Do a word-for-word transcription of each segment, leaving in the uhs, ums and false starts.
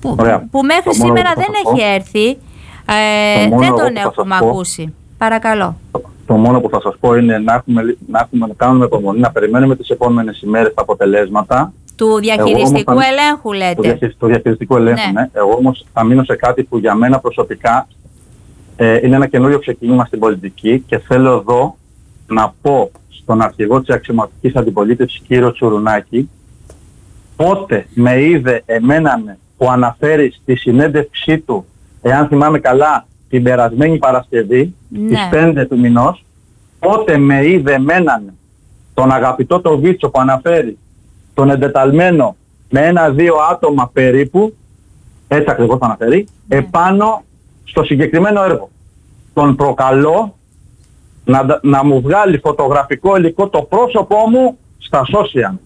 που, που μέχρι το σήμερα δεν έχει πω, έρθει, ε, το δεν τον έχουμε ακούσει. Πω, παρακαλώ. Το, το μόνο που θα σας πω είναι να, έχουμε, να, έχουμε, να κάνουμε υπομονή, να περιμένουμε τις επόμενες ημέρες τα αποτελέσματα. Του διαχειριστικού όμως, ελέγχου λέτε. Του, διαχει, του διαχειριστικού ελέγχου, ναι. ναι. Εγώ όμως θα μείνω σε κάτι που για μένα προσωπικά ε, είναι ένα καινούριο ξεκίνημα στην πολιτική και θέλω εδώ να πω στον αρχηγό της αξιωματικής αντιπολίτευσης κύριο Τσουρουνάκη, πότε με είδε εμένα που αναφέρει στη συνέντευξή του, εάν θυμάμαι καλά, την περασμένη Παρασκευή, ναι. τις πέντε του μηνός, πότε με είδε εμένα τον αγαπητό το Βίτσο που αναφέρει τον εντεταλμένο με ένα-δύο άτομα περίπου, έτσι ακριβώς το αναφέρει, ναι. επάνω στο συγκεκριμένο έργο. Τον προκαλώ να, να μου βγάλει φωτογραφικό υλικό το πρόσωπό μου στα social.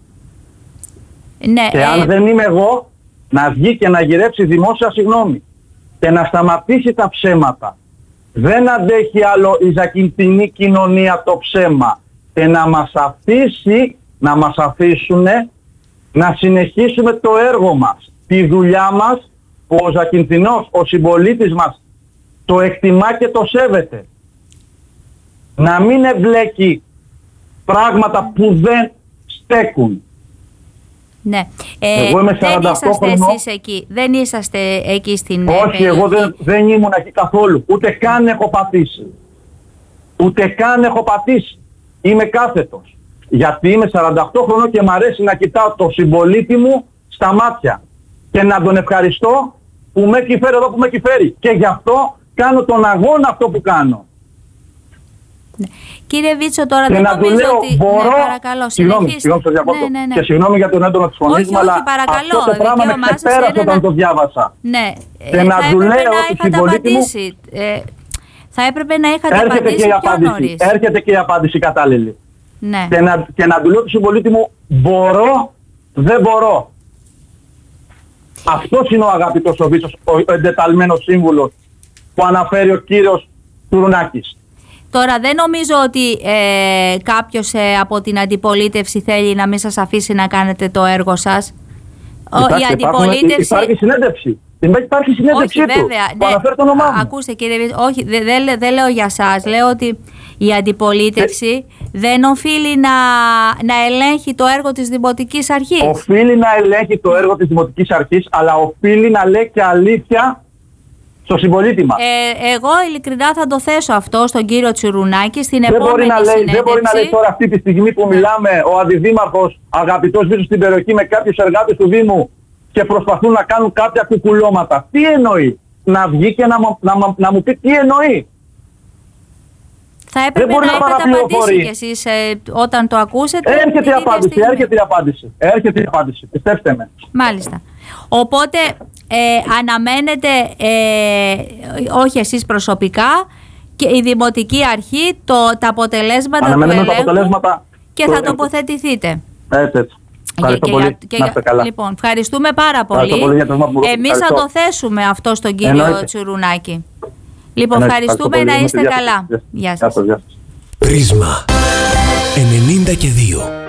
Ναι, και ε... αν δεν είμαι εγώ, να βγει και να γυρέψει δημόσια συγγνώμη και να σταματήσει τα ψέματα. Δεν αντέχει άλλο η ζακυντινή κοινωνία το ψέμα και να μας αφήσει, να μας αφήσουνε να συνεχίσουμε το έργο μας, τη δουλειά μας που ο Ζακυνθινός, ο συμπολίτης μας το εκτιμά και το σέβεται. Να μην εμπλέκει πράγματα που δεν στέκουν. Ναι. Ε, εγώ είμαι δεν είσαστε χρονών. εσείς εκεί, δεν είσαστε εκεί στην Όχι, περιοχή. εγώ δεν, δεν ήμουν εκεί καθόλου. Ούτε καν έχω πατήσει. Ούτε καν έχω πατήσει. Είμαι κάθετος. Γιατί είμαι σαράντα οκτώ χρονών και μ' αρέσει να κοιτάω το συμπολίτη μου στα μάτια. Και να τον ευχαριστώ που με έχει φέρει εδώ που με έχει φέρει. Και γι' αυτό κάνω τον αγώνα αυτό που κάνω. Ναι. Κύριε Βίτσο, τώρα και δεν να νομίζω του λέω, ότι... μπορώ... Ναι, παρακαλώ, συγγνώμη, συγγνώμη, σας διακόπτω. Ναι, ναι, ναι. Και συγγνώμη για τον έντονο της φωνής μου, αλλά παρακαλώ, αυτό το πράγμα με ξεπέρασε όταν να... το διάβασα. Ναι, και ε, να θα του έπρεπε λέω να ότι είχατε απαντήσει. Μου... Ε, θα έπρεπε να είχατε έρχεται απαντήσει και η πιο απάντηση, νωρίς. έρχεται και η απάντηση κατάλληλη. Ναι. Και, να, και να του λέω του συμπολίτη μου, μπορώ, δεν μπορώ. Αυτός είναι ο αγαπητός ο Βίτσος, ο εντεταλμένος σύμβουλος που αναφέρει ο κύριος Τσουρουνάκης. Τώρα δεν νομίζω ότι ε, κάποιος ε, από την αντιπολίτευση θέλει να μην σας αφήσει να κάνετε το έργο σας. Υπάρχει, η αντιπολίτευση... Υπάρχει συνέντευξη. Υπάρχει συνέντευξή όχι, του. βέβαια, που ναι. αναφέρει το όνομά μου. Ακούστε κύριε, όχι, δεν δε, δε λέω για σας. Λέω ότι η αντιπολίτευση ε... δεν οφείλει να, να ελέγχει το έργο της Δημοτικής Αρχής. Οφείλει να ελέγχει το έργο της Δημοτικής Αρχής, αλλά οφείλει να λέει και αλήθεια στο συμπολίτη μας. Ε, εγώ ειλικρινά θα το θέσω αυτό στον κύριο Τσουρουνάκη στην δεν επόμενη μπορεί να λέει, συνέντευξη. Δεν μπορεί να λέει τώρα αυτή τη στιγμή που μιλάμε ο αντιδήμαρχος αγαπητός Βίτσος στην περιοχή με κάποιους εργάτες του Δήμου και προσπαθούν να κάνουν κάποια κουκουλώματα. Τι εννοεί? Να βγει και να, να, να, να μου πει τι εννοεί. Θα έπρεπε να, να έχετε απαντήσει κι εσείς ε, όταν το ακούσετε. Έρχεται η απάντηση, στιγμή. έρχεται η απάντηση. Έρχεται η απάντηση, πιστέψτε με. Μάλιστα. Οπότε ε, αναμένετε, ε, όχι εσείς προσωπικά, και η Δημοτική Αρχή, το, τα αποτελέσματα αναμένουμε του ελέγχου τα αποτελέσματα και το... θα τοποθετηθείτε. Έτσι, έτσι. Ευχαριστώ και, πολύ. Και, να είστε καλά. Λοιπόν, ευχαριστούμε πάρα πολύ. πολύ Εμείς θα το θέσουμε αυτό στον κύριο Εννοείται. Τσουρουνάκη. Λοιπόν, Εννοείται. ευχαριστούμε, να είστε καλά. Γεια σας. Πρίσμα ενενήντα και δύο.